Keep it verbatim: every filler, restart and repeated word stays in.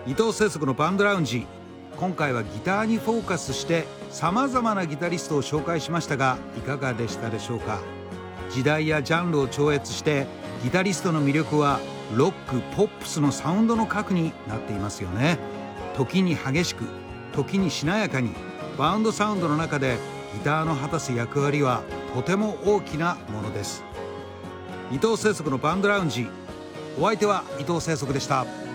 伊藤清則のバンドラウンジ、今回はギターにフォーカスしてさまざまなギタリストを紹介しましたが、いかがでしたでしょうか。時代やジャンルを超越してギタリストの魅力はロックポップスのサウンドの核になっていますよね。時に激しく、時にしなやかに、バウンドサウンドの中でギターの果たす役割はとても大きなものです。伊藤清則のバンドラウンジ、お相手は伊藤清則でした。